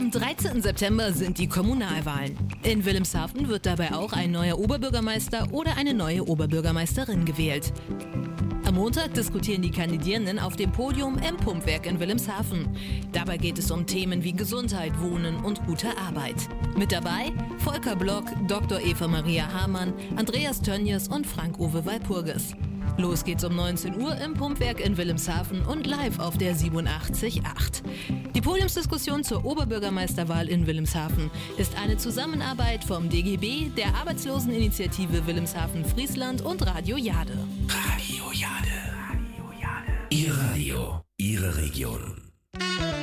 Am 13. September sind die Kommunalwahlen. In Wilhelmshaven wird dabei auch ein neuer Oberbürgermeister oder eine neue Oberbürgermeisterin gewählt. Am Montag diskutieren die Kandidierenden auf dem Podium im Pumpwerk in Wilhelmshaven. Dabei geht es um Themen wie Gesundheit, Wohnen und gute Arbeit. Mit dabei Volker Block, Dr. Eva Maria Hamann, Andreas Tönjes und Frank-Uwe Walpurgis. Los geht's um 19 Uhr im Pumpwerk in Wilhelmshaven und live auf der 87.8. Die Podiumsdiskussion zur Oberbürgermeisterwahl in Wilhelmshaven ist eine Zusammenarbeit vom DGB, der Arbeitsloseninitiative Wilhelmshaven-Friesland und Radio Jade. Radio Jade. Ihr Radio, Ihre Region.